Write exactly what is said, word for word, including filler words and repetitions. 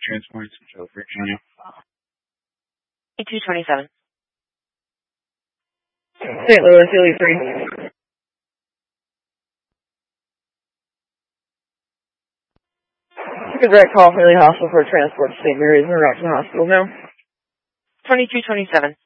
transporting to Central Virginia. two twenty-seven. Saint Louis, Ely three. Took a direct call from Ely Hospital for a transport to Saint Mary's and route to the hospital now. twenty-two twenty-seven.